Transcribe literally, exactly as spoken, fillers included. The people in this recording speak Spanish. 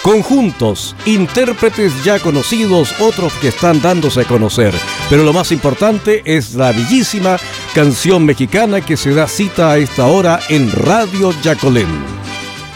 Conjuntos, intérpretes ya conocidos, otros que están dándose a conocer. Pero lo más importante es la bellísima canción mexicana que se da cita a esta hora en Radio Yacolén.